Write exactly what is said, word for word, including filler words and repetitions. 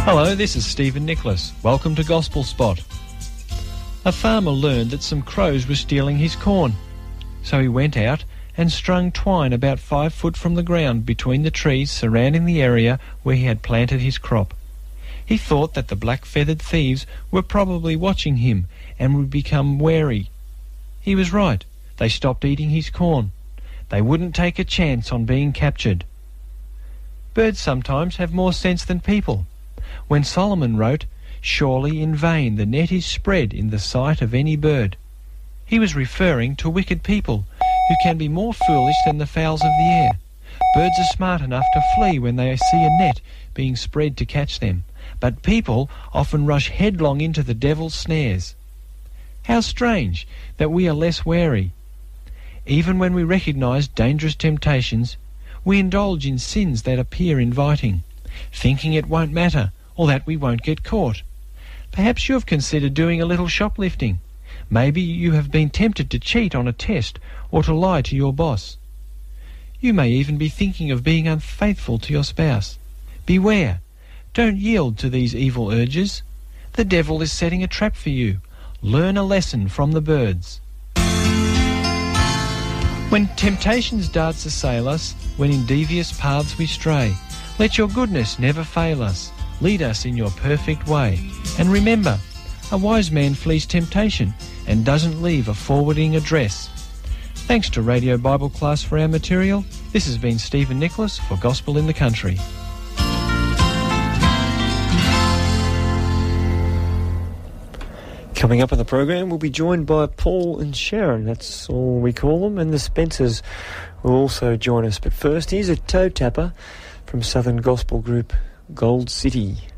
Hello, this is Stephen Nicholas. Welcome to Gospel Spot. A farmer learned that some crows were stealing his corn. So he went out and strung twine about five foot from the ground between the trees surrounding the area where he had planted his crop. He thought that the black-feathered thieves were probably watching him and would become wary. He was right. They stopped eating his corn. They wouldn't take a chance on being captured. Birds sometimes have more sense than people. When Solomon wrote, "Surely in vain the net is spread in the sight of any bird," he was referring to wicked people who can be more foolish than the fowls of the air. Birds are smart enough to flee when they see a net being spread to catch them, but people often rush headlong into the devil's snares. How strange that we are less wary. Even when we recognize dangerous temptations, we indulge in sins that appear inviting, thinking it won't matter or that we won't get caught. Perhaps you have considered doing a little shoplifting. Maybe you have been tempted to cheat on a test or to lie to your boss. You may even be thinking of being unfaithful to your spouse. Beware. Don't yield to these evil urges. The devil is setting a trap for you. Learn a lesson from the birds. When temptation's darts assail us, when in devious paths we stray, let your goodness never fail us. Lead us in your perfect way. And remember, a wise man flees temptation and doesn't leave a forwarding address. Thanks to Radio Bible Class for our material. This has been Stephen Nicholas for Gospel in the Country. Coming up on the program, we'll be joined by Paul and Sharon, that's all we call them, and the Spencers will also join us. But first, here's a toe tapper from Southern Gospel group Gold City.